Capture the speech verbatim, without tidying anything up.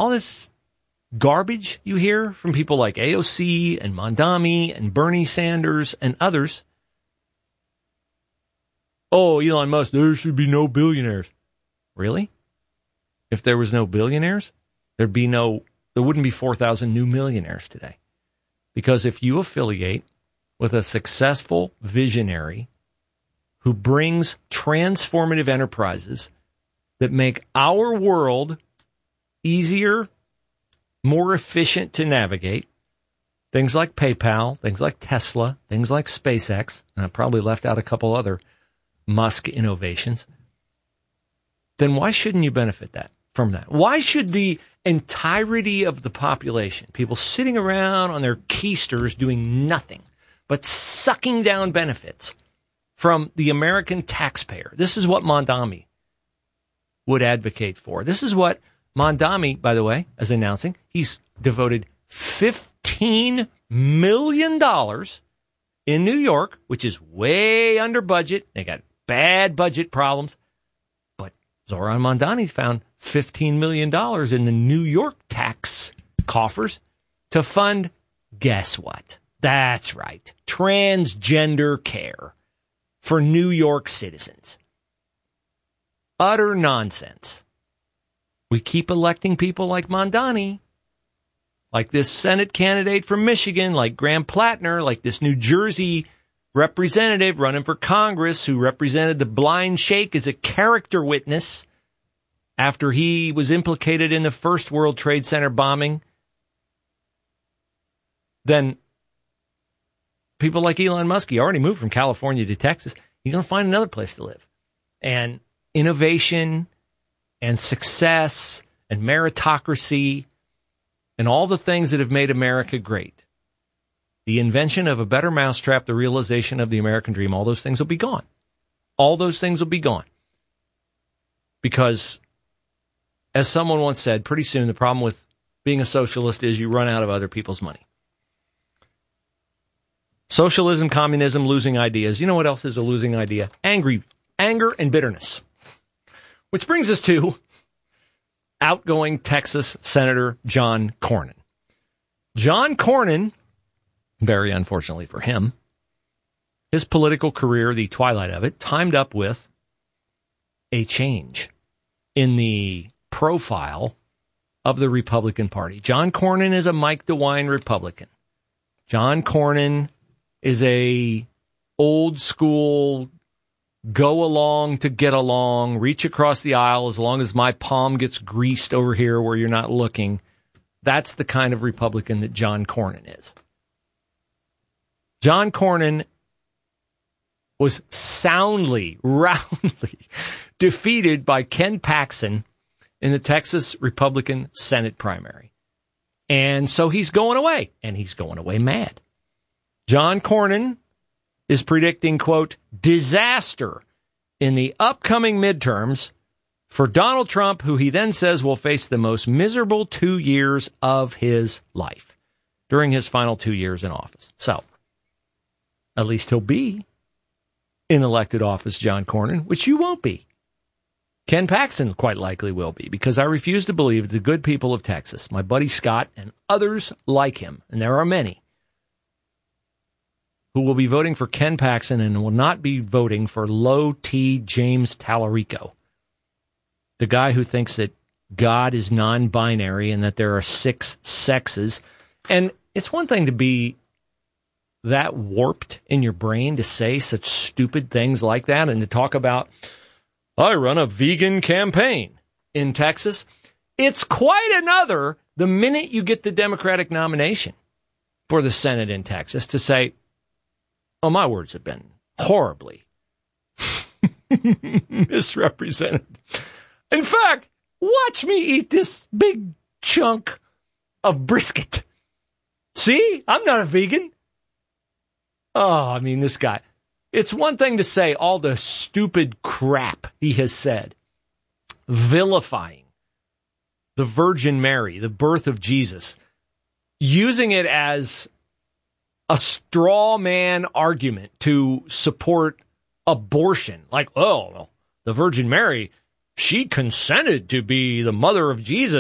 all this garbage you hear from people like A O C and Mondami and Bernie Sanders and others. Oh, Elon Musk, there should be no billionaires. Really? If there was no billionaires, there'd be no, there wouldn't be four thousand new millionaires today. Because if you affiliate with a successful visionary who brings transformative enterprises that make our world easier, more efficient to navigate, things like PayPal, things like Tesla, things like SpaceX, and I probably left out a couple other Musk innovations, then why shouldn't you benefit that from that? Why should the entirety of the population, people sitting around on their keisters doing nothing but sucking down benefits from the American taxpayer? This is what Mondami would advocate for. This is what Mondami, by the way, is announcing. He's devoted fifteen million dollars in New York, which is way under budget. They got bad budget problems. But Zoran Mondani found fifteen million dollars in the New York tax coffers to fund, guess what? That's right, transgender care for New York citizens. Utter nonsense. We keep electing people like Mondani, like this Senate candidate from Michigan, like Graham Plattner, like this New Jersey representative running for Congress who represented the blind sheikh as a character witness after he was implicated in the first World Trade Center bombing. Then people like Elon Musk, he already moved from California to Texas. He's going to find another place to live. And innovation and success and meritocracy and all the things that have made America great. The invention of a better mousetrap, the realization of the American dream, all those things will be gone. All those things will be gone. Because, as someone once said, pretty soon the problem with being a socialist is you run out of other people's money. Socialism, communism, losing ideas. You know what else is a losing idea? Angry, anger and bitterness. Which brings us to outgoing Texas Senator John Cornyn. John Cornyn, very unfortunately for him, his political career, the twilight of it, timed up with a change in the profile of the Republican Party. John Cornyn is a Mike DeWine Republican. John Cornyn is a old school go along to get along, reach across the aisle as long as my palm gets greased over here where you're not looking. That's the kind of Republican that John Cornyn is. John Cornyn was soundly, roundly defeated by Ken Paxton in the Texas Republican Senate primary. And so he's going away, and he's going away mad. John Cornyn is predicting, quote, disaster in the upcoming midterms for Donald Trump, who he then says will face the most miserable two years of his life during his final two years in office. So, at least he'll be in elected office, John Cornyn, which you won't be. Ken Paxton quite likely will be, because I refuse to believe the good people of Texas, my buddy Scott and others like him, and there are many, who will be voting for Ken Paxton and will not be voting for Low T. James Tallarico, the guy who thinks that God is non-binary and that there are six sexes. And it's one thing to be that warped in your brain to say such stupid things like that and to talk about, I run a vegan campaign in Texas. It's quite another the minute you get the Democratic nomination for the Senate in Texas to say, oh, my words have been horribly misrepresented. In fact, watch me eat this big chunk of brisket. See, I'm not a vegan. Oh, I mean, this guy. It's one thing to say all the stupid crap he has said, vilifying the Virgin Mary, the birth of Jesus, using it as a straw man argument to support abortion. Like, oh, well, the Virgin Mary, she consented to be the mother of Jesus.